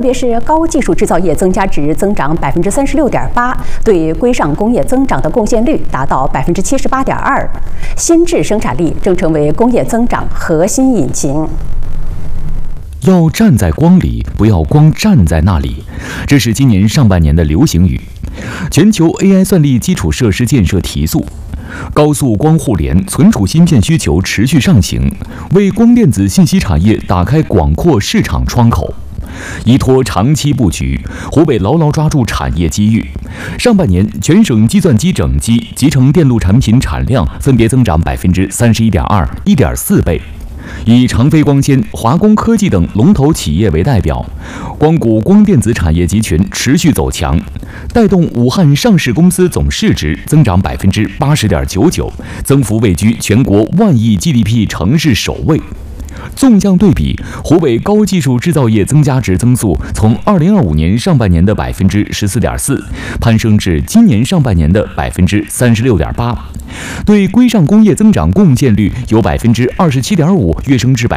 别是高技术制造业增加值增长36.8%，对规上工业增长的贡献率达到78.2%。新质生产力正成为工业增长核心引擎。 要站在光里，不要光站在那里，这是今年上半年的流行语。全球 AI 算力基础设施建设提速，高速光互联、存储芯片需求持续上行，为光电子信息产业打开广阔市场窗口。依托长期布局，湖北牢牢抓住产业机遇。上半年，全省计算机整机、集成电路产品产量分别增长31.2%、1.4倍。 以长飞光纤、华工科技等龙头企业为代表，光谷光电子产业集群持续走强，带动武汉上市公司总市值增长80.99%，增幅位居全国万亿 GDP 城市首位。 纵向对比，湖北高技术制造业增加值增速从2025年上半年的14.4%攀升至今年上半年的36.8%，对规上工业增长贡献率由27.5%跃升至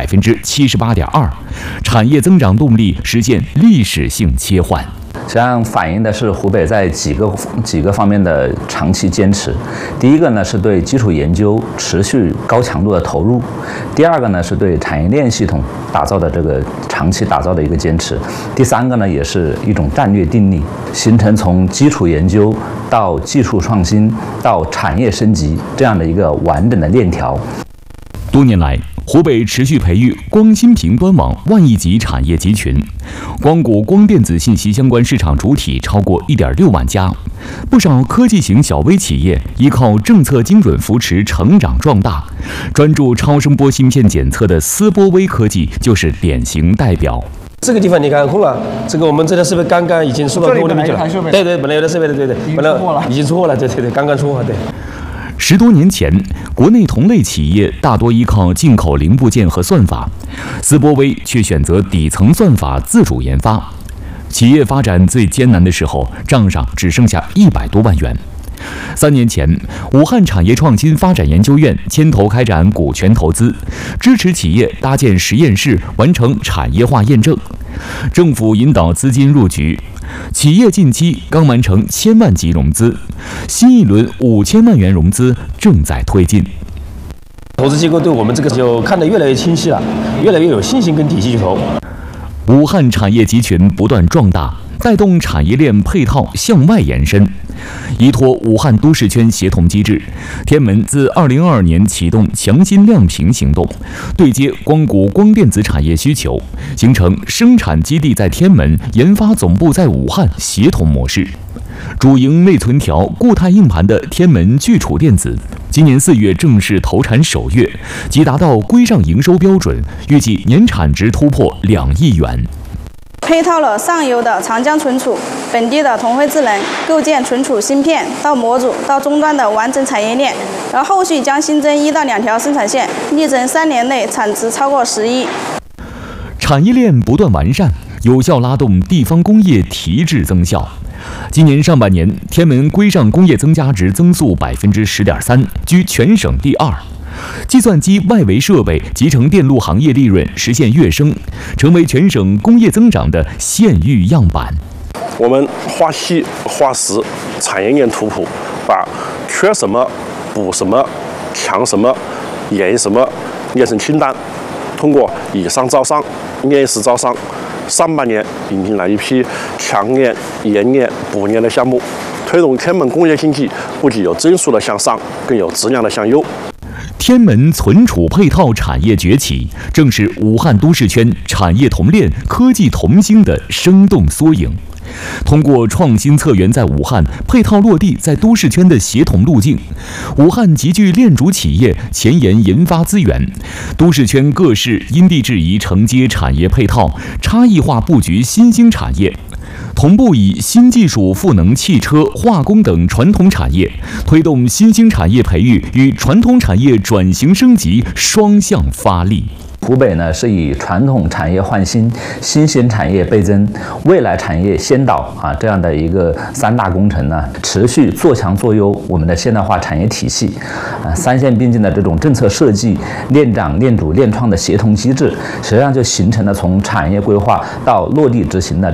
78.2%，产业增长动力实现历史性切换。 实际上反映的是湖北在几个方面的长期坚持。第一个呢是对基础研究持续高强度的投入；第二个呢是对产业链系统打造的长期打造的一个坚持；第三个呢也是一种战略定力，形成从基础研究到技术创新到产业升级这样的一个完整的链条。 多年来， 湖北持续培育光芯屏端网万亿级产业集群，光谷光电子信息相关市场主体超过1.6万家，不少科技型小微企业依靠政策精准扶持成长壮大。专注超声波芯片检测的思波微科技就是典型代表。 这个地方你看空了，这个我们这台设备刚刚已经收到客户那边去了。对，本来有的设备的，对，本来已经出货了，对，刚刚出货，对。 10多年前，国内同类企业大多依靠进口零部件和算法，思波微却选择底层算法自主研发。企业发展最艰难的时候，账上只剩下100多万元。3年前，武汉产业创新发展研究院牵头开展股权投资，支持企业搭建实验室，完成产业化验证。政府引导资金入局。 企业近期刚完成1000万级融资，新一轮5000万元融资正在推进。 投资机构对我们这个就看得越来越清晰了，越来越有信心跟底气去投。 武汉产业集群不断壮大，带动产业链配套向外延伸。依托武汉都市圈协同机制，天门自2022年启动强心亮屏行动，对接光谷光电子产业需求，形成生产基地在天门、研发总部在武汉协同模式。主营内存条、固态硬盘的天门聚储电子，今年4月正式投产首月，即达到规上营收标准，预计年产值突破2亿元。 配套了上游的长江存储、本地的同辉智能，构建存储芯片到模组到终端的完整产业链，然后后续将新增1到2条生产线，力争3年内产值超过10亿。 产业链不断完善，有效拉动地方工业提质增效。今年上半年，天门规上工业增加值增速10.3%，居全省第2。 计算机外围设备、集成电路行业利润实现跃升，成为全省工业增长的县域样板。 我们花细花实，产业链图谱，把缺什么、补什么、强什么、严什么列成清单，通过以商招商、链实招商，上半年引进了一批强链、严链、补链的项目，推动天门工业经济不仅有增速的向上，更有质量的向优。 天门存储配套产业崛起，正是武汉都市圈产业同链、科技同心的生动缩影。通过创新策源在武汉，配套落地在都市圈的协同路径，武汉集聚链主企业前沿研发资源，都市圈各市因地制宜承接产业配套，差异化布局新兴产业。 同步以新技术赋能汽车、化工等传统产业，推动新兴产业培育与传统产业转型升级双向发力。 湖北呢是以传统产业换新、新兴产业倍增、未来产业先导这样的一个3大工程呢，持续做强做优我们的现代化产业体系，3线并进的这种政策设计、链长、链主、链创的协同机制，实际上就形成了从产业规划到落地执行的